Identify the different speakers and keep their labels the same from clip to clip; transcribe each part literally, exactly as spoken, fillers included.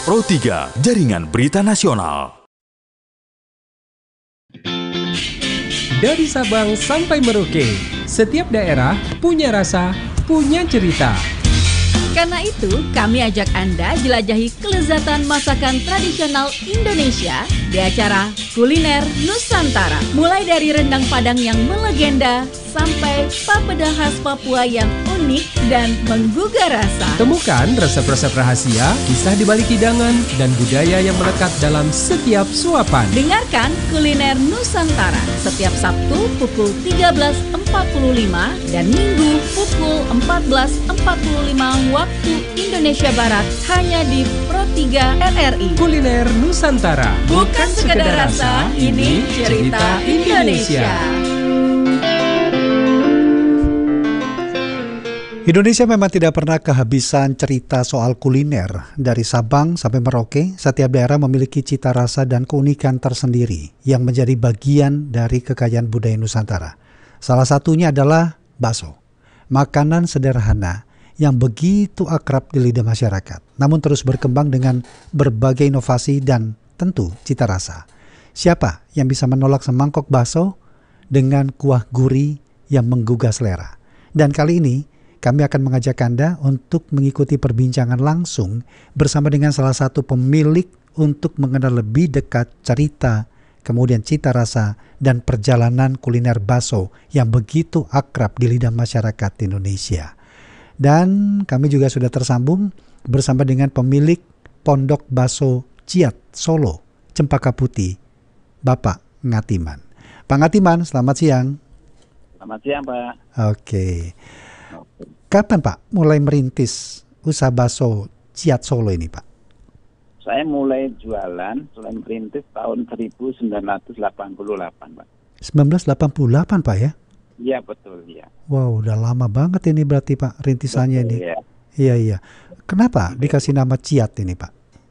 Speaker 1: Pro tiga, Jaringan Berita Nasional.
Speaker 2: Dari Sabang sampai Merauke, setiap daerah punya rasa, punya cerita.
Speaker 3: Karena itu, kami ajak Anda jelajahi kelezatan masakan tradisional Indonesia di acara Kuliner Nusantara. Mulai dari rendang Padang yang melegenda, sampai papeda khas Papua yang unik dan menggugah rasa.
Speaker 2: Temukan resep-resep rahasia, kisah di balik hidangan, dan budaya yang melekat dalam setiap suapan.
Speaker 3: Dengarkan Kuliner Nusantara setiap Sabtu pukul tiga belas empat puluh lima dan Minggu pukul empat belas empat puluh lima waktu Indonesia Barat hanya di Pro tiga R R I.
Speaker 2: Kuliner Nusantara,
Speaker 3: bukan sekedar rasa, ini cerita Indonesia.
Speaker 4: Indonesia memang tidak pernah kehabisan cerita soal kuliner. Dari Sabang sampai Merauke, setiap daerah memiliki cita rasa dan keunikan tersendiri yang menjadi bagian dari kekayaan budaya Nusantara. Salah satunya adalah bakso, makanan sederhana yang begitu akrab di lidah masyarakat, namun terus berkembang dengan berbagai inovasi dan tentu cita rasa. Siapa yang bisa menolak semangkok bakso dengan kuah gurih yang menggugah selera? Dan kali ini, kami akan mengajak Anda untuk mengikuti perbincangan langsung bersama dengan salah satu pemilik untuk mengenal lebih dekat cerita, kemudian cita rasa, dan perjalanan kuliner bakso yang begitu akrab di lidah masyarakat Indonesia. Dan kami juga sudah tersambung bersama dengan pemilik Pondok Bakso Ciat Solo, Cempaka Putih, Bapak Ngatiman. Pak Ngatiman, selamat siang.
Speaker 5: Selamat siang, Pak.
Speaker 4: Oke. Kapan Pak mulai merintis usaha bakso Ciat Solo ini, Pak?
Speaker 5: Saya mulai jualan, mulai merintis tahun seribu sembilan ratus delapan puluh delapan, Pak.
Speaker 4: seribu sembilan ratus delapan puluh delapan, Pak ya?
Speaker 5: Iya, betul, ya.
Speaker 4: Wow, udah lama banget ini berarti, Pak, rintisannya
Speaker 5: betul,
Speaker 4: ini.
Speaker 5: Ya.
Speaker 4: Iya, iya. Kenapa dikasih nama Ciat ini, Pak?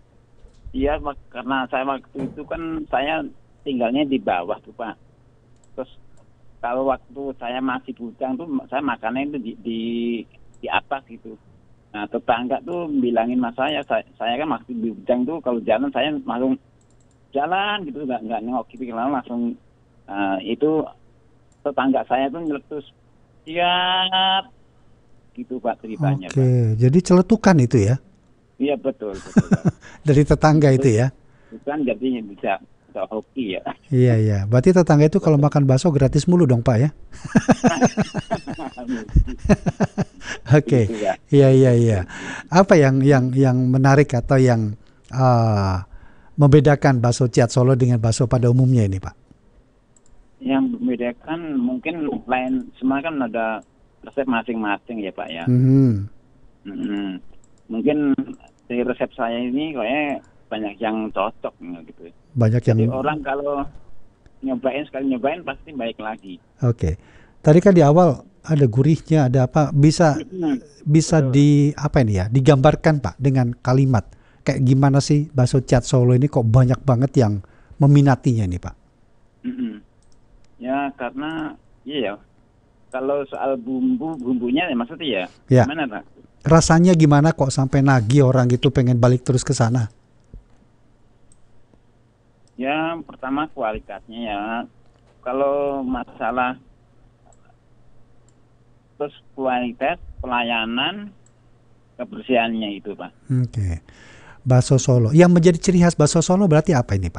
Speaker 5: Iya, karena saya waktu itu kan saya tinggalnya di bawah tuh, Pak. Terus kalau waktu saya masih bujang tuh saya makannya itu di, di di atas gitu. Nah, tetangga tuh bilangin mas saya, saya, saya kan masih bujang tuh kalau jalan saya langsung jalan gitu, nggak nggak nengok gitu, langsung uh, itu tetangga saya tuh nyeletus siap gitu, Pak, ceritanya.
Speaker 4: Oke, Pak. Jadi celetukan itu ya?
Speaker 5: Iya, betul, betul.
Speaker 4: Dari tetangga itu, itu ya?
Speaker 5: Bukan, jadi bisa hoki ya.
Speaker 4: Iya, iya. Berarti tetangga itu kalau makan bakso gratis mulu dong, Pak ya? Oke. Okay. Iya, iya, iya. Apa yang yang yang menarik atau yang uh, membedakan bakso Ciat Solo dengan bakso pada umumnya ini, Pak?
Speaker 5: Yang membedakan mungkin lain, semua kan ada resep masing-masing ya, Pak ya.
Speaker 4: Mm-hmm.
Speaker 5: Mm-hmm. Mungkin dari resep saya ini kayaknya banyak yang cocok gitu.
Speaker 4: Banyak yang.
Speaker 5: Jadi orang kalau nyobain sekali nyobain pasti baik lagi.
Speaker 4: Oke. Okay. Tadi kan di awal ada gurihnya, ada apa? Bisa hmm, bisa betul. Di apa ini ya? Digambarkan, Pak, dengan kalimat. Kayak gimana sih bakso Ciat Solo ini kok banyak banget yang meminatinya nih, Pak?
Speaker 5: Mm-hmm. Ya karena iya. Kalau soal bumbu bumbunya ya maksudnya ya.
Speaker 4: Ya.
Speaker 5: Gimana, Pak?
Speaker 4: Rasanya gimana kok sampai nagih orang itu pengen balik terus ke sana?
Speaker 5: Ya, pertama kualitasnya ya. Kalau masalah terus kualitas, pelayanan, kebersihannya itu, Pak.
Speaker 4: Oke. Okay. Bakso Solo. Yang menjadi ciri khas bakso Solo berarti apa ini, Pak?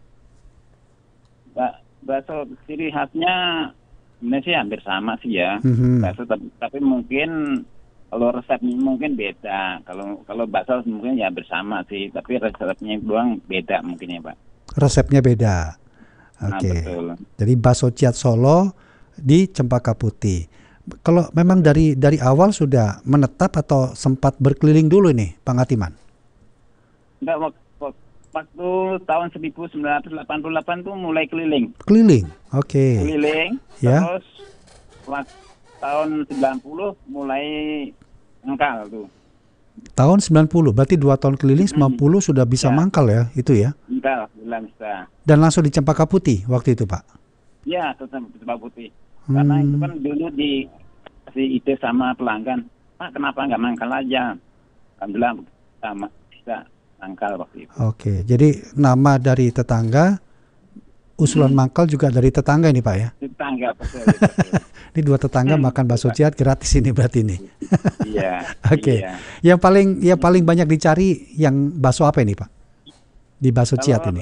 Speaker 5: Ba bakso ciri khasnya ini sih hampir sama sih ya.
Speaker 4: Mm-hmm.
Speaker 5: Bakso tapi, tapi mungkin kalau resepnya mungkin beda. Kalau kalau bakso mungkin ya bersama sih, tapi resepnya doang beda mungkin ya, Pak.
Speaker 4: Resepnya beda. Oke. Okay.
Speaker 5: Nah,
Speaker 4: jadi bakso Ciat Solo di Cempaka Putih. Kalau memang dari dari awal sudah menetap atau sempat berkeliling dulu nih, Pak Ngatiman?
Speaker 5: Enggak, waktu tahun seribu sembilan ratus delapan puluh delapan tuh mulai keliling.
Speaker 4: Keliling. Oke. Okay.
Speaker 5: Keliling.
Speaker 4: Ya.
Speaker 5: Terus waktu tahun sembilan puluh mulai mangkal tuh.
Speaker 4: Tahun sembilan puluh, berarti dua tahun keliling, sembilan puluh sudah bisa ya. Mangkal ya, itu ya?
Speaker 5: Mangkal, bisa.
Speaker 4: Dan langsung di Cempaka Putih waktu itu, Pak?
Speaker 5: Iya, tetap di Cempaka Putih. Hmm. Karena itu kan dulu di kasih ide sama pelanggan, Pak kenapa nggak mangkal aja? Alhamdulillah sama bisa. mangkal waktu itu.
Speaker 4: Oke, jadi nama dari tetangga, usulan
Speaker 5: Hmm.
Speaker 4: mangkal juga dari tetangga ini Pak ya?
Speaker 5: Tetangga, betul. betul.
Speaker 4: Ini dua tetangga
Speaker 5: Hmm,
Speaker 4: makan bakso
Speaker 5: Pak.
Speaker 4: ciat gratis ini berarti ini.
Speaker 5: Iya.
Speaker 4: Oke.
Speaker 5: Iya.
Speaker 4: Yang paling yang paling banyak dicari yang bakso apa ini Pak? Di bakso ciat
Speaker 5: Kalau
Speaker 4: ini.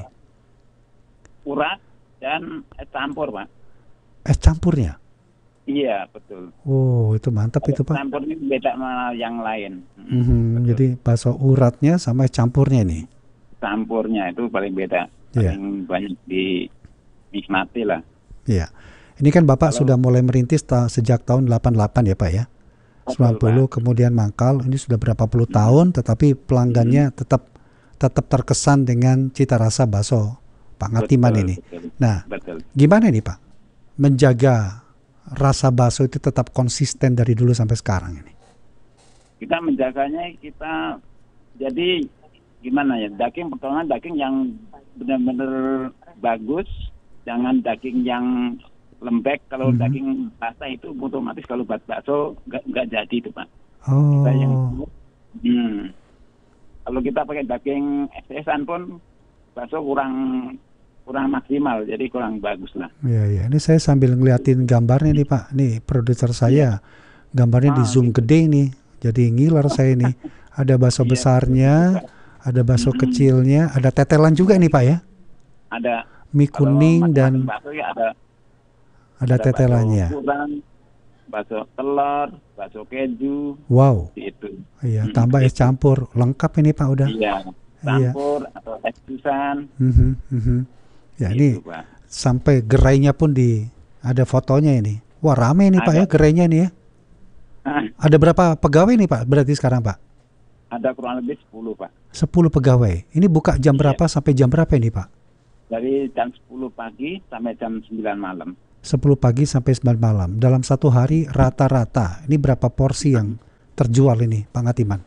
Speaker 5: urat dan es campur, Pak.
Speaker 4: Es campurnya.
Speaker 5: Iya, betul.
Speaker 4: Oh, itu mantap itu
Speaker 5: Es
Speaker 4: Pak.
Speaker 5: campur ini beda sama yang lain. Mm,
Speaker 4: Mhm,
Speaker 5: betul.
Speaker 4: jadi bakso uratnya sama es campurnya ini.
Speaker 5: Campurnya itu paling beda,
Speaker 4: Iya.
Speaker 5: paling banyak dinikmati lah.
Speaker 4: Iya. Ini kan Bapak
Speaker 5: Kalau-
Speaker 4: sudah mulai merintis ta- sejak tahun delapan puluh delapan ya Pak ya.
Speaker 5: Betul,
Speaker 4: sembilan puluh
Speaker 5: Pak.
Speaker 4: kemudian mangkal, ini sudah berapa puluh tahun tetapi pelanggannya tetap tetap terkesan dengan cita rasa bakso Pak Ngatiman
Speaker 5: Betul,
Speaker 4: ini.
Speaker 5: betul,
Speaker 4: Nah,
Speaker 5: betul.
Speaker 4: gimana nih Pak menjaga rasa bakso itu tetap konsisten dari dulu sampai sekarang ini?
Speaker 5: Kita menjaganya, kita jadi gimana ya, daging pertama daging yang benar-benar bagus, jangan daging yang lembek. Kalau
Speaker 4: Mhm.
Speaker 5: daging basah itu otomatis kalau buat bakso nggak nggak jadi itu, Pak.
Speaker 4: Oh,
Speaker 5: Kita yang hmm. Kalau kita pakai daging es esan pun bakso kurang kurang maksimal, jadi kurang bagus lah.
Speaker 4: iya iya. Ini saya sambil ngeliatin gambarnya nih Pak. Nih produser saya gambarnya di
Speaker 5: Ah,
Speaker 4: zoom gede nih. Jadi ngiler saya nih. Ada bakso
Speaker 5: Iya,
Speaker 4: besarnya, ada bakso
Speaker 5: Mhm.
Speaker 4: kecilnya, ada tetelan juga nih Pak ya.
Speaker 5: Ada
Speaker 4: Mie
Speaker 5: kalau
Speaker 4: kuning dan
Speaker 5: macam-macam bakso ya ada
Speaker 4: ada tetelannya.
Speaker 5: bakso kurang, bakso telur, bakso keju,
Speaker 4: Wow.
Speaker 5: itu.
Speaker 4: Iya,
Speaker 5: Mm,
Speaker 4: tambah es
Speaker 5: itu.
Speaker 4: campur, lengkap ini Pak udah.
Speaker 5: Iya, campur atau es jusan.
Speaker 4: Mhm, mhm. Ya ini
Speaker 5: Gitu, Pak.
Speaker 4: sampai gerainya pun di ada fotonya ini. Wah rame nih Pak
Speaker 5: Ada.
Speaker 4: ya gerainya nih ya.
Speaker 5: Ah,
Speaker 4: Ada berapa pegawai nih Pak berarti sekarang Pak?
Speaker 5: ada kurang lebih sepuluh, Pak.
Speaker 4: sepuluh pegawai. Ini buka jam
Speaker 5: Iya.
Speaker 4: berapa sampai jam berapa ini Pak?
Speaker 5: Dari jam sepuluh pagi sampai jam sembilan malam.
Speaker 4: sepuluh pagi sampai sembilan malam. Dalam satu hari rata-rata ini berapa porsi yang terjual ini Pak Ngatiman?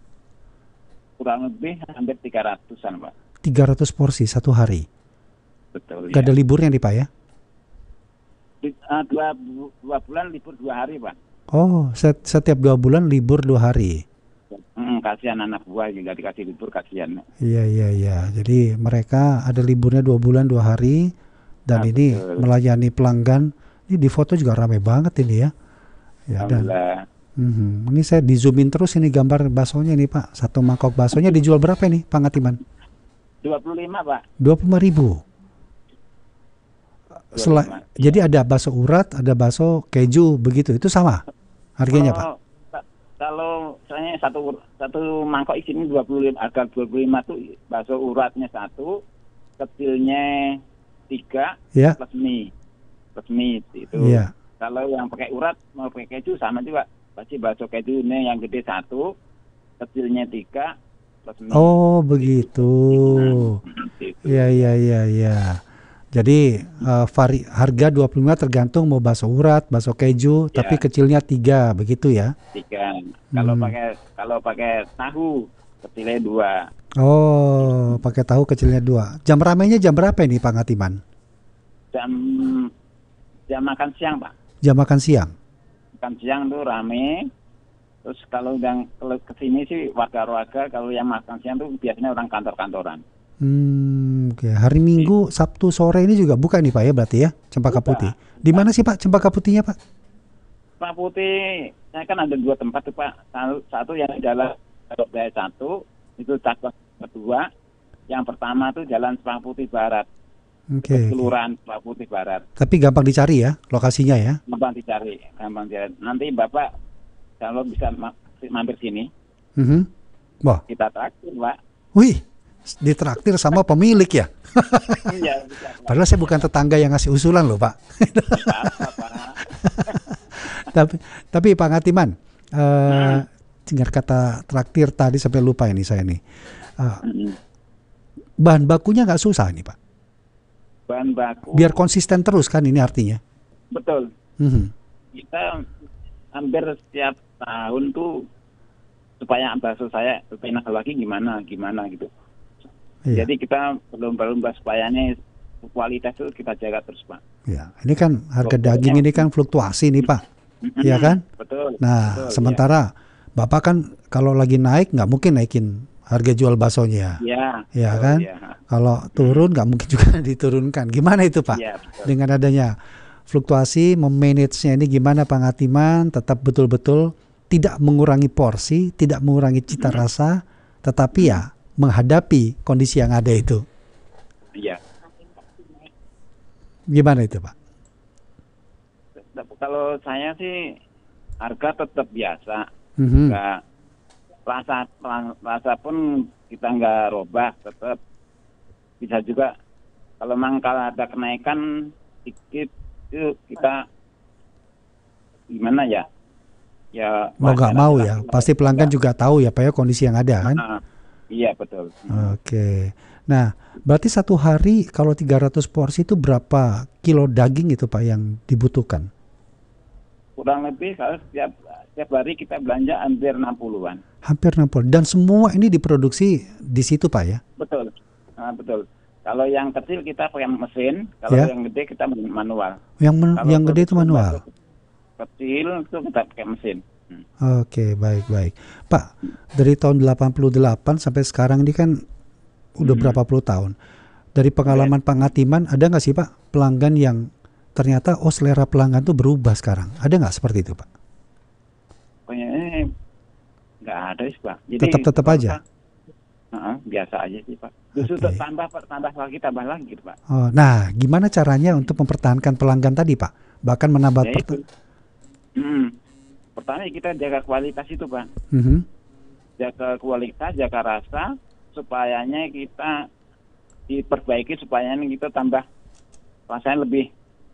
Speaker 5: Kurang lebih hampir tiga ratusan, Pak.
Speaker 4: tiga ratus porsi satu hari.
Speaker 5: Betul.
Speaker 4: Gak
Speaker 5: ya.
Speaker 4: ada liburnya nih Pak ya?
Speaker 5: Di- ah, dua, bu- dua bulan libur dua hari, Pak.
Speaker 4: Oh, set- setiap dua bulan libur dua hari.
Speaker 5: Hmm, kasihan anak buah juga dikasih libur, kasihan.
Speaker 4: Iya iya iya. Jadi mereka ada liburnya dua bulan dua hari dan
Speaker 5: Ah,
Speaker 4: ini
Speaker 5: betul.
Speaker 4: melayani pelanggan. Ini di foto juga ramai banget ini ya. Ya dan
Speaker 5: Alhamdulillah.
Speaker 4: mhm. Ini saya di zoomin terus ini gambar baksonya nih Pak. Satu mangkok baksonya dijual berapa nih Pak Ngatiman?
Speaker 5: dua puluh lima, Pak.
Speaker 4: dua puluh lima ribu. Sela-
Speaker 5: dua puluh lima.
Speaker 4: jadi ada bakso urat, ada bakso keju begitu. Itu sama harganya Pak.
Speaker 5: Kalau, ta- kalau saya satu satu mangkok isinya dua puluh lima, harga dua puluh lima tuh bakso uratnya satu, kecilnya tiga,
Speaker 4: Ya.
Speaker 5: plus mie. Plus mie itu.
Speaker 4: Iya.
Speaker 5: Kalau yang pakai urat mau pakai keju sama juga. Pasti bakso kejunya yang gede satu, kecilnya tiga, plus mie.
Speaker 4: Oh begitu.
Speaker 5: Gitu.
Speaker 4: Iya iya iya iya. Jadi eh, vari, harga dua puluh lima tergantung mau bakso urat, bakso keju,
Speaker 5: Ya.
Speaker 4: tapi kecilnya tiga begitu ya.
Speaker 5: Tiga. Kalau
Speaker 4: Hmm.
Speaker 5: pakai kalau pakai tahu kecilnya dua.
Speaker 4: Oh, pakai tahu kecilnya dua. Jam ramainya jam berapa ini Pak Ngatiman?
Speaker 5: Jam jam makan siang, Pak.
Speaker 4: Jam makan siang.
Speaker 5: Makan siang tuh rame. Terus kalau yang kalau kesini sih warga-warga, kalau yang makan siang tuh biasanya orang kantor-kantoran.
Speaker 4: Hmm, oke. Hari Minggu, Sabtu sore ini juga buka nih Pak ya berarti ya, Cempaka
Speaker 5: Buka.
Speaker 4: Putih. Di mana sih Pak Cempaka Putihnya Pak?
Speaker 5: Pak Putih, saya kan ada dua tempat tuh, Pak. Satu, satu yang jalan Jaya satu, itu cabang kedua. Yang pertama tuh jalan Cempaka Putih Barat,
Speaker 4: Oke.
Speaker 5: Kelurahan Cempaka Putih Barat.
Speaker 4: Tapi gampang dicari ya lokasinya ya.
Speaker 5: Gampang dicari, gampang dicari. Nanti Bapak kalau bisa ma- mampir sini,
Speaker 4: Mhm. Wah,
Speaker 5: kita traktir, Pak.
Speaker 4: wih, ditraktir sama pemilik ya.
Speaker 5: Iya, bisa, Pak.
Speaker 4: Padahal saya bukan tetangga yang ngasih usulan loh Pak.
Speaker 5: Apa, Pak?
Speaker 4: tapi tapi Pak Ngatiman, eh dengar kata traktir tadi sampai lupa ini saya nih. Eh,
Speaker 5: Mm.
Speaker 4: bahan bakunya nggak susah nih Pak.
Speaker 5: Bahan baku.
Speaker 4: Biar konsisten terus kan ini artinya.
Speaker 5: Betul.
Speaker 4: Mhm.
Speaker 5: Kita hampir setiap tahun tuh supaya bakso saya lebih enak lagi gimana gimana gitu.
Speaker 4: Iya.
Speaker 5: Jadi kita berlomba-lomba supaya ini kualitas itu kita jaga terus, Pak.
Speaker 4: Ya, ini kan harga
Speaker 5: Pokoknya-
Speaker 4: daging ini kan fluktuasi nih Pak. Iya kan?
Speaker 5: Betul.
Speaker 4: Nah,
Speaker 5: betul,
Speaker 4: sementara Bapak kan kalau lagi naik nggak mungkin naikin harga jual baksonya.
Speaker 5: Iya.
Speaker 4: Ya
Speaker 5: oh,
Speaker 4: kan?
Speaker 5: iya.
Speaker 4: Kalau turun nggak mungkin juga diturunkan. Gimana itu Pak?
Speaker 5: Iya, betul.
Speaker 4: Dengan adanya fluktuasi, memanagenya ini gimana Pak Ngatiman? Tetap betul-betul tidak mengurangi porsi, tidak mengurangi cita
Speaker 5: Hmm.
Speaker 4: rasa, tetapi ya menghadapi kondisi yang ada itu.
Speaker 5: Iya.
Speaker 4: Gimana itu Pak?
Speaker 5: Kalau saya sih harga tetap biasa.
Speaker 4: Mhm.
Speaker 5: Nggak, rasa rasa pun kita nggak robah, tetap bisa juga. Kalau memang kalau ada kenaikan sedikit itu kita gimana ya? Ya
Speaker 4: Mau nggak
Speaker 5: wajar
Speaker 4: mau
Speaker 5: aja
Speaker 4: ya,
Speaker 5: lah.
Speaker 4: pasti pelanggan juga tahu ya Pak ya kondisi yang ada kan.
Speaker 5: Nah, iya betul.
Speaker 4: Oke, nah berarti satu hari kalau tiga ratus porsi itu berapa kilo daging itu Pak yang dibutuhkan?
Speaker 5: Kurang lebih kalau setiap setiap hari kita belanja hampir enam puluhan.
Speaker 4: Hampir enam puluh, dan semua ini diproduksi di situ Pak ya?
Speaker 5: Betul, nah, betul. Kalau yang kecil kita pakai mesin, kalau
Speaker 4: Ya.
Speaker 5: yang gede kita manual.
Speaker 4: Yang men-
Speaker 5: Kalau
Speaker 4: yang gede itu
Speaker 5: produksi
Speaker 4: manual?
Speaker 5: bakso kecil itu kita pakai mesin. Hmm.
Speaker 4: Oke, baik-baik. Pak, dari tahun delapan puluh delapan sampai sekarang ini kan udah
Speaker 5: Hmm.
Speaker 4: berapa puluh tahun. Dari pengalaman Pak Ngatiman, ada nggak sih Pak pelanggan yang ternyata oh selera pelanggan tuh berubah sekarang? Ada nggak seperti itu Pak?
Speaker 5: Pokoknya ini nggak ada sih Pak. Jadi
Speaker 4: Tetap-tetap
Speaker 5: kalau
Speaker 4: aja?
Speaker 5: Pak, uh-uh, biasa aja sih Pak. Justru
Speaker 4: Oke.
Speaker 5: tambah tambah lagi tambah lagi gitu, Pak.
Speaker 4: Oh, nah, gimana caranya untuk mempertahankan pelanggan tadi Pak? Bahkan menambah
Speaker 5: Ya
Speaker 4: pert-
Speaker 5: itu. Hmm. Pertama kita jaga kualitas itu Pak.
Speaker 4: Mhm.
Speaker 5: Jaga kualitas, jaga rasa, supayanya kita diperbaiki supaya kita tambah rasanya lebih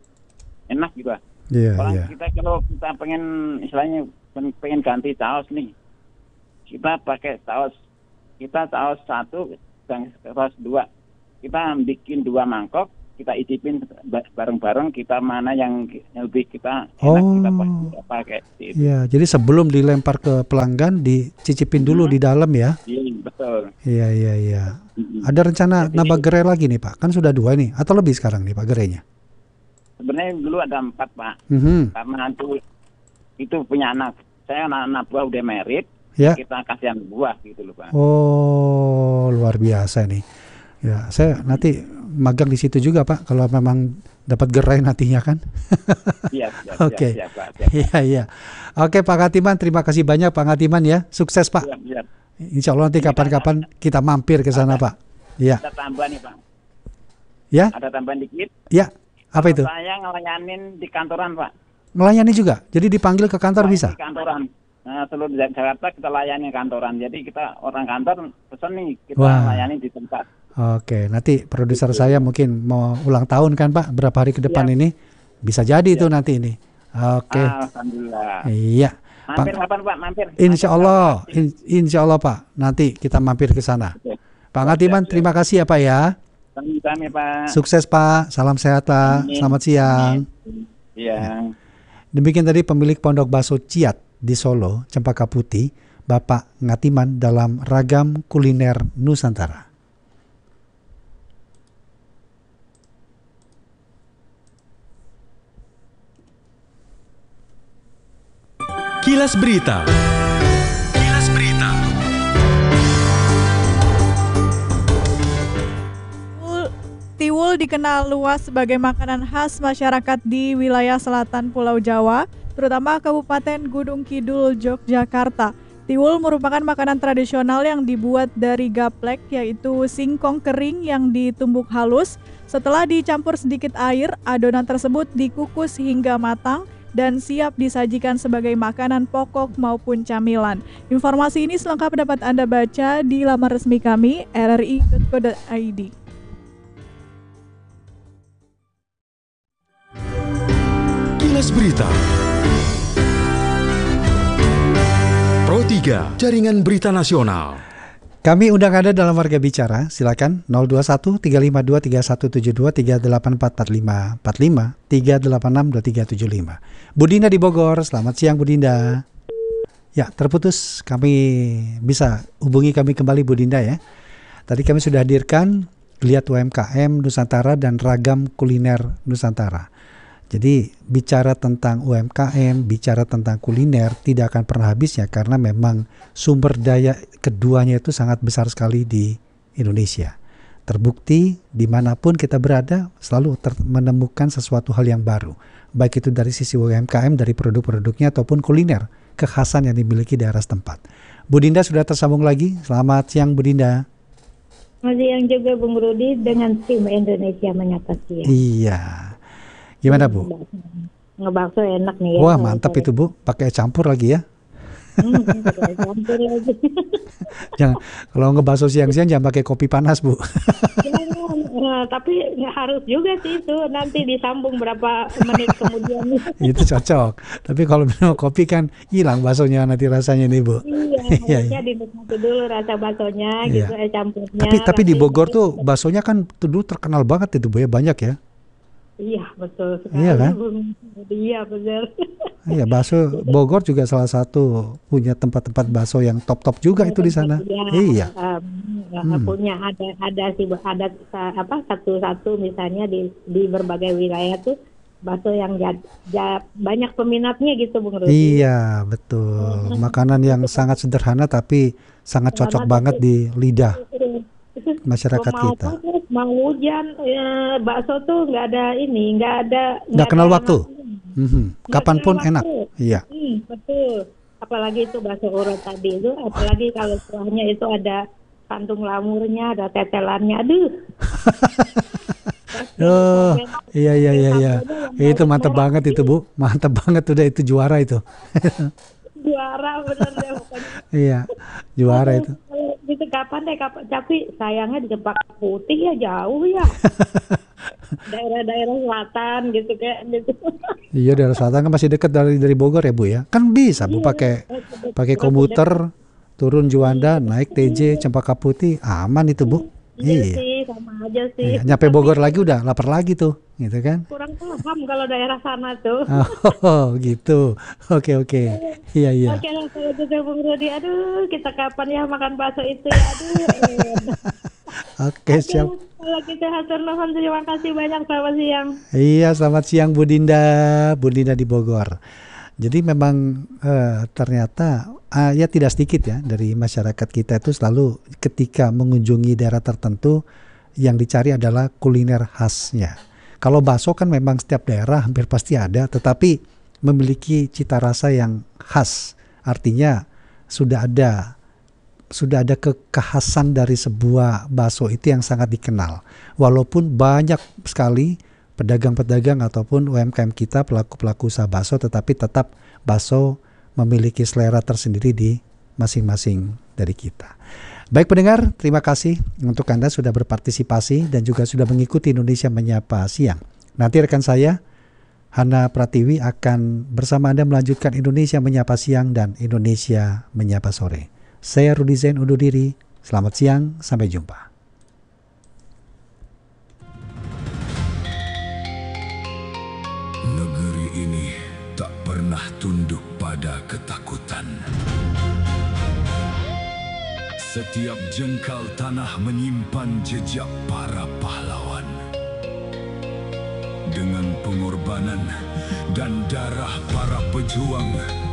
Speaker 5: enak gitu Pak.
Speaker 4: Iya,
Speaker 5: Orang
Speaker 4: iya.
Speaker 5: kita kalau kita pengen istilahnya pen- pengen ganti saus nih, kita pakai saus, kita saus satu dan saus dua, kita bikin dua mangkok, kita icipin ba- bareng-bareng, kita mana yang yang lebih kita enak
Speaker 4: Oh.
Speaker 5: kita pakai, pakai itu.
Speaker 4: Iya, jadi sebelum dilempar ke pelanggan dicicipin dulu
Speaker 5: Mhm.
Speaker 4: di dalam ya.
Speaker 5: Iya betul.
Speaker 4: Iya, iya, iya.
Speaker 5: Mm-mm.
Speaker 4: Ada rencana
Speaker 5: Jadi-
Speaker 4: nambah gerai lagi nih Pak? Kan sudah dua nih, atau lebih sekarang nih Pak gerainya?
Speaker 5: Sebenarnya dulu ada empat Pak,
Speaker 4: Mhm.
Speaker 5: karena itu itu punya anak, saya anak-anak buah udah merit,
Speaker 4: Ya.
Speaker 5: kita kasih anak buah gitu loh Pak.
Speaker 4: Oh, luar biasa nih. Ya, saya nanti magang di situ juga Pak, kalau memang dapat gerai nantinya kan.
Speaker 5: Iya, siap,
Speaker 4: Oke.
Speaker 5: siap, siap, Pak, siap,
Speaker 4: Iya, iya. Oke Pak Ngatiman, terima kasih banyak Pak Ngatiman ya. Sukses Pak.
Speaker 5: siap, siap.
Speaker 4: Insya Allah nanti kapan-kapan kita mampir ke sana Pak. Iya.
Speaker 5: Ada tambahan nih Pak,
Speaker 4: Ya,
Speaker 5: ada tambahan dikit.
Speaker 4: ya. Apa itu?
Speaker 5: Saya ngelayanin di kantoran Pak.
Speaker 4: Melayani juga. Jadi dipanggil ke kantor
Speaker 5: Layani
Speaker 4: bisa.
Speaker 5: Di kantoran. Nah, seluruh di Jakarta kita layani kantoran. Jadi kita orang kantor pesan nih, kita
Speaker 4: Wah.
Speaker 5: layani di tempat.
Speaker 4: Oke, nanti produser saya mungkin mau ulang tahun kan Pak, berapa hari ke depan
Speaker 5: Iya.
Speaker 4: ini. Bisa jadi itu nanti ini. Oke.
Speaker 5: Alhamdulillah.
Speaker 4: Iya.
Speaker 5: Mampir
Speaker 4: Pak,
Speaker 5: kapan Pak? Mampir.
Speaker 4: insya
Speaker 5: Mampir
Speaker 4: Allah,
Speaker 5: kapan?
Speaker 4: in- insya Allah Pak, nanti kita mampir ke sana.
Speaker 5: Oke.
Speaker 4: Pak Ngatiman,
Speaker 5: Siap, siap.
Speaker 4: terima kasih ya Pak ya.
Speaker 5: Sami-sami Pak.
Speaker 4: Sukses Pak, salam sehat Pak.
Speaker 5: Amin.
Speaker 4: Selamat siang.
Speaker 5: Amin. Iya.
Speaker 4: Demikian tadi pemilik Pondok Bakso Ciat di Solo, Cempaka Putih, Bapak Ngatiman dalam Ragam Kuliner Nusantara.
Speaker 1: Kilas Berita. Kilas Berita.
Speaker 6: Tiwul- Tiwul dikenal luas sebagai makanan khas masyarakat di wilayah selatan Pulau Jawa, terutama Kabupaten Gunung Kidul, Yogyakarta. Tiwul merupakan makanan tradisional yang dibuat dari gaplek, yaitu singkong kering yang ditumbuk halus. Setelah dicampur sedikit air, adonan tersebut dikukus hingga matang dan siap disajikan sebagai makanan pokok maupun camilan. Informasi ini selengkapnya dapat Anda baca di laman resmi kami r r i dot co dot i d.
Speaker 1: Kilas Berita. Pro tiga, Jaringan Berita Nasional.
Speaker 4: Kami undang Anda dalam Warga Bicara, silakan nol dua satu tiga lima dua tiga satu tujuh dua tiga delapan empat empat lima empat lima tiga delapan enam dua tiga tujuh lima. Bu Dinda di Bogor, selamat siang Bu Dinda. Ya, terputus, kami bisa hubungi kami kembali Bu Dinda ya. Tadi kami sudah hadirkan Lihat U M K M Nusantara dan Ragam Kuliner Nusantara. Jadi bicara tentang U M K M, bicara tentang kuliner tidak akan pernah habisnya karena memang sumber daya keduanya itu sangat besar sekali di Indonesia. Terbukti dimanapun kita berada selalu ter- menemukan sesuatu hal yang baru. Baik itu dari sisi U M K M, dari produk-produknya ataupun kuliner, kekhasan yang dimiliki daerah setempat. Bu Dinda sudah tersambung lagi. Selamat siang Bu Dinda.
Speaker 7: Selamat siang juga Bung Rudi dengan tim Indonesia Menyapa Siang.
Speaker 4: Iya. Gimana Bu?
Speaker 7: Ngebakso enak nih ya.
Speaker 4: Wah mantap itu Bu, pakai campur lagi ya.
Speaker 7: Hmm, pakai campur lagi.
Speaker 4: Jangan, kalau ngebakso siang-siang jangan pakai kopi panas Bu.
Speaker 7: Jangan, nah, tapi nggak harus juga sih itu, nanti disambung berapa menit kemudian.
Speaker 4: Itu cocok. Tapi kalau minum kopi kan hilang baksonya nanti rasanya nih Bu.
Speaker 7: Iya, harusnya dinikmati dulu rasa baksonya gitu,
Speaker 4: Iya.
Speaker 7: eh, campurnya.
Speaker 4: Tapi tapi di
Speaker 7: nanti-
Speaker 4: Bogor tuh baksonya kan tuh dulu terkenal banget itu Bu ya, banyak ya.
Speaker 7: Iya betul sekali.
Speaker 4: Iya kan?
Speaker 7: Bung. Iya benar.
Speaker 4: Iya, bakso Bogor juga salah satu punya tempat-tempat bakso yang top-top juga itu di sana. Iya.
Speaker 7: um,
Speaker 4: Hmm.
Speaker 7: punya ada ada sih ada sa- apa satu-satu misalnya di di berbagai wilayah tuh bakso yang jad, ja- banyak peminatnya gitu Bung Rudi.
Speaker 4: Iya, betul. Makanan yang sangat sederhana tapi sangat cocok banget di lidah masyarakat
Speaker 7: mau
Speaker 4: kita.
Speaker 7: panas, mau hujan, ya, bakso tuh nggak ada ini, nggak ada
Speaker 4: Nggak kenal
Speaker 7: ada
Speaker 4: waktu.
Speaker 7: waktu.
Speaker 4: Mhm.
Speaker 7: Nggak
Speaker 4: Kapanpun
Speaker 7: kenal
Speaker 4: enak.
Speaker 7: waktu.
Speaker 4: Iya.
Speaker 7: Hmm, betul. Apalagi itu bakso urut tadi itu, apalagi kalau kuahnya itu ada kantung lamurnya, ada tetelannya, aduh.
Speaker 4: Oh, iya iya iya iya.
Speaker 7: Yang
Speaker 4: Itu mantep
Speaker 7: merah
Speaker 4: banget itu Bu. Mantep banget udah itu juara itu.
Speaker 7: juara bener deh pokoknya.
Speaker 4: Iya, juara itu.
Speaker 7: Kalau gitu kapan deh kapan, tapi sayangnya di Cempaka Putih ya jauh ya. Daerah-daerah selatan gitu kayak gitu.
Speaker 4: Iya, daerah selatan kan masih dekat dari dari Bogor ya Bu ya. Kan bisa Bu pakai pakai komuter turun Juanda naik T J Cempaka Putih aman itu Bu.
Speaker 7: Iya
Speaker 4: Iya.
Speaker 7: sih, sama aja sih.
Speaker 4: Iya. Nyampe Bogor lagi udah lapar lagi tuh, gitu kan?
Speaker 7: Kurang paham kalau daerah sana tuh.
Speaker 4: Oh, gitu. Oke oke. Iya iya.
Speaker 7: Oke lah kalau gitu Bung Rudi, aduh kita kapan ya makan bakso itu ya, aduh. eh.
Speaker 4: Oke siap.
Speaker 7: Aduh, kalau gitu hatur nuhun, terima kasih banyak, selamat siang.
Speaker 4: Iya, selamat siang Bu Dinda, Bu Dinda di Bogor. Jadi memang eh, ternyata eh, ya tidak sedikit ya dari masyarakat kita itu selalu ketika mengunjungi daerah tertentu yang dicari adalah kuliner khasnya. Kalau bakso kan memang setiap daerah hampir pasti ada, tetapi memiliki cita rasa yang khas. Artinya sudah ada sudah ada kekhasan dari sebuah bakso itu yang sangat dikenal. Walaupun banyak sekali pedagang-pedagang ataupun U M K M kita, pelaku-pelaku usaha bakso, tetapi tetap bakso memiliki selera tersendiri di masing-masing dari kita. Baik pendengar, terima kasih untuk Anda sudah berpartisipasi dan juga sudah mengikuti Indonesia Menyapa Siang. Nanti rekan saya, Hana Pratiwi, akan bersama Anda melanjutkan Indonesia Menyapa Siang dan Indonesia Menyapa Sore. Saya Rudi Zain undur diri, selamat siang, sampai jumpa.
Speaker 8: Negeri ini tak pernah tunduk pada ketakutan. Setiap jengkal tanah menyimpan jejak para pahlawan. Dengan pengorbanan dan darah para pejuang,